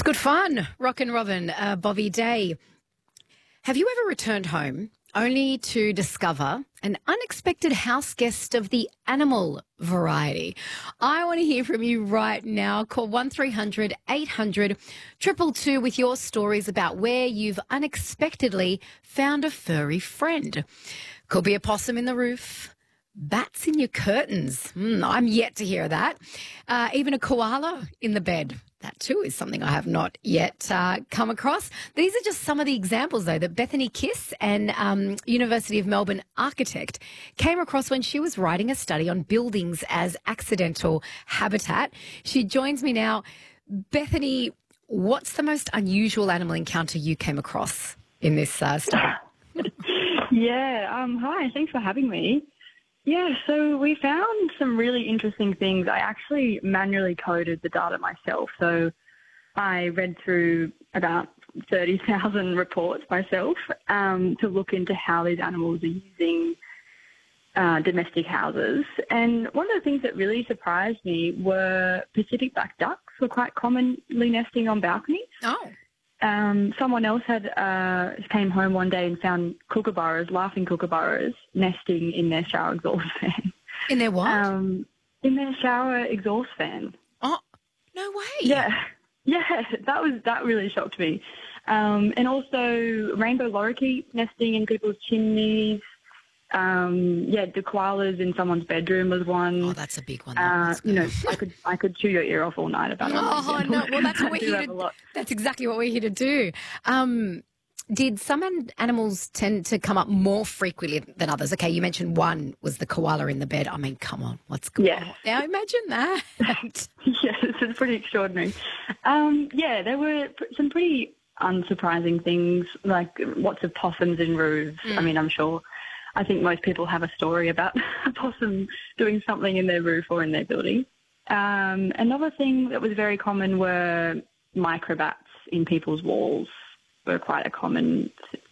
It's good fun. Rockin' Robin, Bobby Day. Have you ever returned home only to discover an unexpected house guest of the animal variety? I want to hear from you right now. Call 1300 800 222 with your stories about where you've unexpectedly found a furry friend. Could be a possum in the roof, bats in your curtains. I'm yet to hear that. Even a koala in the bed. That too is something I have not yet come across. These are just some of the examples, though, that Bethany Kiss, an University of Melbourne architect, came across when she was writing a study on buildings as accidental habitat. She joins me now. Bethany, what's the most unusual animal encounter you came across in this study? Hi, thanks for having me. Yeah, so we found some really interesting things. I actually manually coded the data myself. So I read through about 30,000 reports myself to look into how these animals are using domestic houses. And one of the things that really surprised me were Pacific black ducks were quite commonly nesting on balconies. Oh. Someone else came home one day and found kookaburras, laughing kookaburras, nesting in their shower exhaust fan. In their what? In their shower exhaust fan. Oh, no way. Yeah, that really shocked me. And also rainbow lorikeet nesting in people's chimneys. The koalas in someone's bedroom was one. Oh, that's a big one. I could chew your ear off all night about it. Oh, no. Well, that's what we're here to. That's exactly what we're here to do. Did some animals tend to come up more frequently than others? Okay, you mentioned one was the koala in the bed. I mean, come on, what's going on? Now imagine that. Yes, it's pretty extraordinary. There were some pretty unsurprising things, like lots of possums in roofs. I think most people have a story about a possum doing something in their roof or in their building. Another thing that was very common were microbats in people's walls were quite a common